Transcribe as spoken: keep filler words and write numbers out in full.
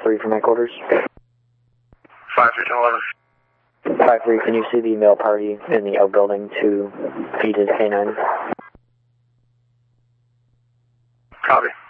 three from headquarters. five three ten eleven. five three, can you see the male party in the outbuilding to feed his canine? Copy.